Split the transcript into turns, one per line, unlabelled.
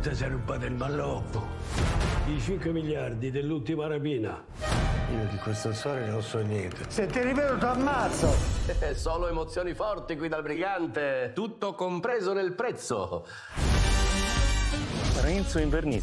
ti sei rubato il malloppo. I 5 miliardi dell'ultima rapina.
Io di questa storia non so niente. Se ti rivedo ti ammazzo!
Solo emozioni forti qui dal brigante. Tutto compreso nel prezzo.
Renzo Invernizzi.